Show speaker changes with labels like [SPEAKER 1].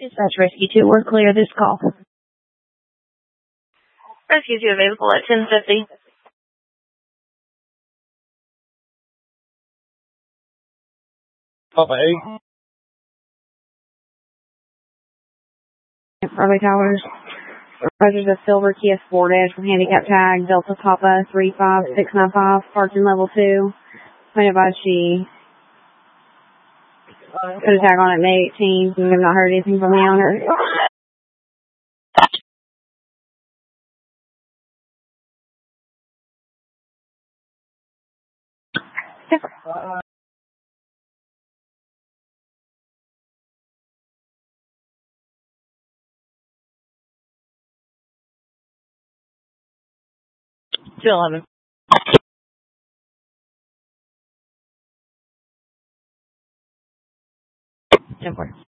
[SPEAKER 1] Dispatch Rescue 2, we're clear this call.
[SPEAKER 2] Rescue 2 available at 10:50.
[SPEAKER 3] Papa 8.
[SPEAKER 1] Broadway Towers. Rogers of Silver Kia Sportage with handicap tag Delta Papa 35695, parked in level 2. Point advised she put a tag on at May 18th and we have not heard anything from the owner.
[SPEAKER 2] Still 11. 10-4.